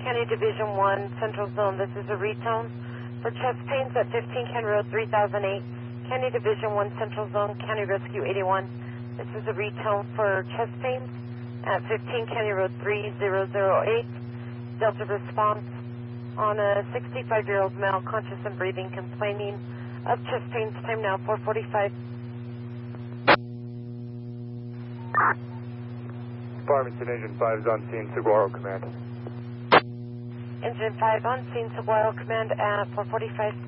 County Division 1, Central Zone. This is a retone for chest pains at 15 County Road 3008. County Division 1, Central Zone, County Rescue 81. This is a retone for chest pains at 15 County Road 3008. Delta response on a 65-year-old male, conscious and breathing, complaining of chest pains. Time now 4:45. Farmington, Engine 5 is on scene, Saguaro Command. Engine 5 on scene, Saguaro Command at 4:45.